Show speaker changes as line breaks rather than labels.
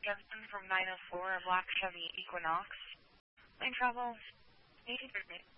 Jensen from 904, a black Chevy Equinox. Lane travel 18 minutes.